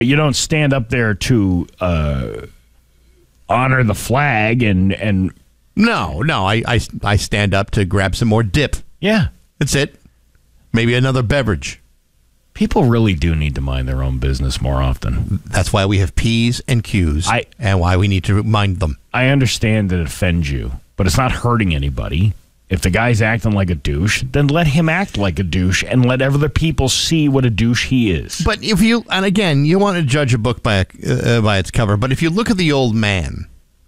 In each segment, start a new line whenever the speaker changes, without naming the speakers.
You don't stand up there to honor the flag and
No, I stand up to grab some more dip.
yeah.
That's it. Maybe another beverage.
People really do need to mind their own business more often.
That's why we have P's and Q's and why we need to mind them.
I understand that it offends you, but it's not hurting anybody. If the guy's acting like a douche, then let him act like a douche and let other people see what a douche he is.
But if you, and again, you want to judge a book by its cover, but if you look at the old man,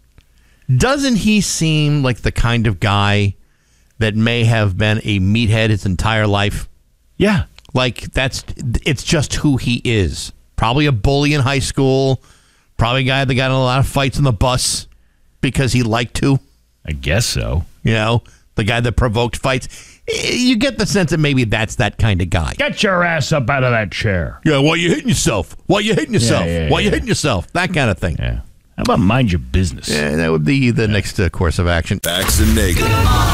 doesn't he seem like the kind of guy that may have been a meathead his entire life?
Yeah.
Like, it's just who he is. Probably a bully in high school. Probably a guy that got in a lot of fights on the bus because he liked to.
I guess so.
You know, the guy that provoked fights. You get the sense that maybe that's that kind of guy.
Get your ass up out of that chair.
Yeah, why you hitting yourself? Why you hitting yourself? Why you hitting yourself? That kind of thing.
Yeah. How about mind your business?
Yeah, that would be the next course of action.
Bax and Nagel.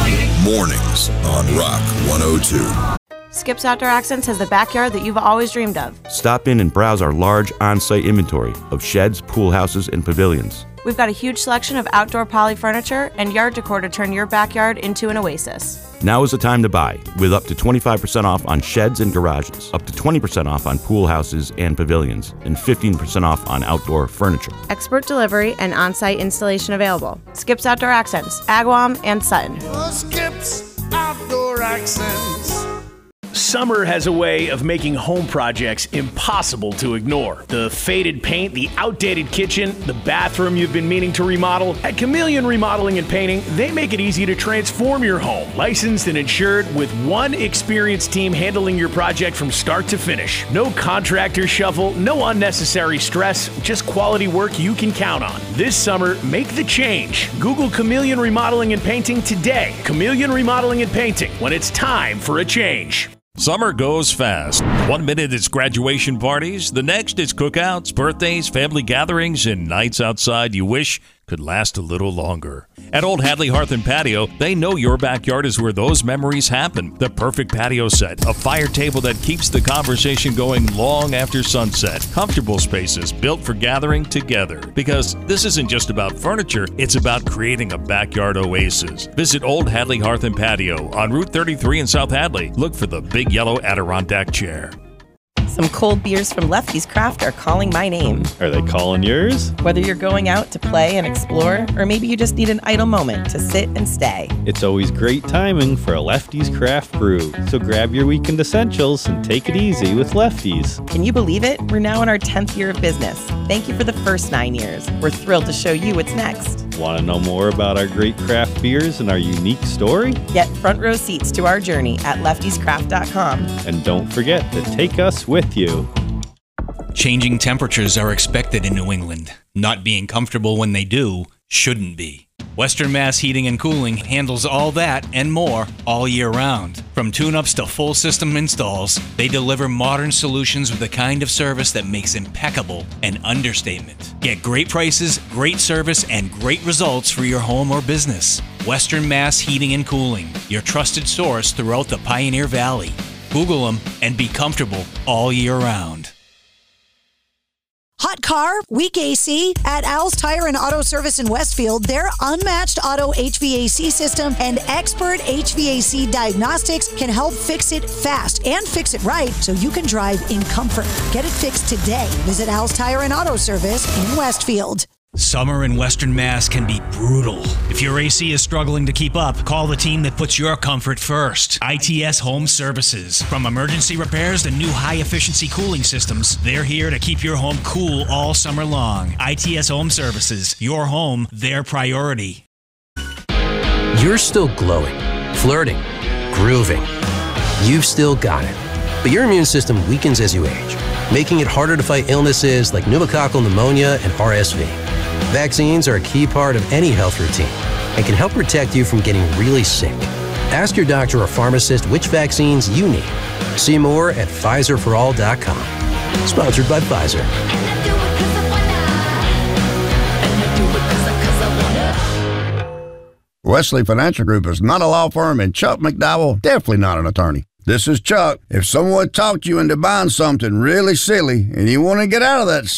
Mornings on Rock 102.
Skip's Outdoor Accents has the backyard that you've always dreamed of.
Stop in and browse our large on-site inventory of sheds, pool houses, and pavilions.
We've got a huge selection of outdoor poly furniture and yard decor to turn your backyard into an oasis.
Now is the time to buy, with up to 25% off on sheds and garages, up to 20% off on pool houses and pavilions, and 15% off on outdoor furniture.
Expert delivery and on-site installation available. Skip's Outdoor Accents, Agawam and Sutton.
Skip's Outdoor Accents.
Summer has a way of making home projects impossible to ignore. The faded paint, the outdated kitchen, the bathroom you've been meaning to remodel. At Chameleon Remodeling and Painting, they make it easy to transform your home. Licensed and insured with one experienced team handling your project from start to finish. No contractor shuffle, no unnecessary stress, just quality work you can count on. This summer, make the change. Google Chameleon Remodeling and Painting today. Chameleon Remodeling and Painting, when it's time for a change.
Summer goes fast. 1 minute it's graduation parties, the next is cookouts, birthdays, family gatherings, and nights outside you wish could last a little longer. At Old Hadley Hearth and Patio, they know your backyard is where those memories happen. The perfect patio set, a fire table that keeps the conversation going long after sunset, comfortable spaces built for gathering together. Because this isn't just about furniture, it's about creating a backyard oasis. Visit Old Hadley Hearth and Patio on Route 33 in South Hadley. Look for the big yellow Adirondack chair.
Some cold beers from Lefty's Craft are calling my name.
Are they calling yours?
Whether you're going out to play and explore, or maybe you just need an idle moment to sit and stay.
It's always great timing for a Lefty's Craft Brew. So grab your weekend essentials and take it easy with Lefty's.
Can you believe it? We're now in our 10th year of business. Thank you for the first 9 years. We're thrilled to show you what's next.
Want to know more about our great craft beers and our unique story?
Get front row seats to our journey at leftyscraft.com.
And don't forget to take us with you.
Changing temperatures are expected in New England. Not being comfortable when they do shouldn't be. Western Mass Heating and Cooling handles all that and more all year round. From tune-ups to full system installs, they deliver modern solutions with the kind of service that makes impeccable an understatement. Get great prices, great service, and great results for your home or business. Western Mass Heating and Cooling, your trusted source throughout the Pioneer Valley. Google them and be comfortable all year round.
Hot car, weak AC. At Al's Tire and Auto Service in Westfield, their unmatched auto HVAC system and expert HVAC diagnostics can help fix it fast and fix it right so you can drive in comfort. Get it fixed today. Visit Al's Tire and Auto Service in Westfield.
Summer in Western Mass can be brutal. If your AC is struggling to keep up, call the team that puts your comfort first. ITS Home Services. From emergency repairs to new high-efficiency cooling systems, they're here to keep your home cool all summer long. ITS Home Services. Your home, their priority.
You're still glowing, flirting, grooving. You've still got it. But your immune system weakens as you age, making it harder to fight illnesses like pneumococcal pneumonia and RSV. Vaccines are a key part of any health routine and can help protect you from getting really sick. Ask your doctor or pharmacist which vaccines you need. See more at PfizerForAll.com. Sponsored by Pfizer.
Wesley Financial Group is not a law firm, and Chuck McDowell definitely not an attorney. This is Chuck. If someone talked you into buying something really silly and you want to get out of that